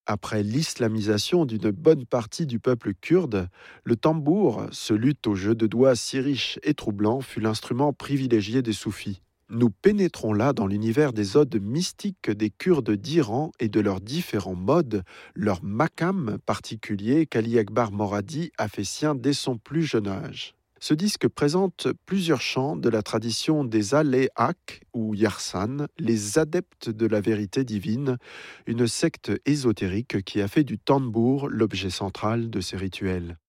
Après l'islamisation d'une bonne partie du peuple kurde, le tambour, ce luth au jeu de doigts si riche et troublant, fut l'instrument privilégié des soufis. Nous pénétrons là dans l'univers des odes mystiques des Kurdes d'Iran et de leurs différents modes, leur makam particulier qu'Ali Akbar Moradi a fait sien dès son plus jeune âge. Ce disque présente plusieurs chants de la tradition des Alé-Hak ou Yarsan, les adeptes de la vérité divine, une secte ésotérique qui a fait du tambour l'objet central de ses rituels.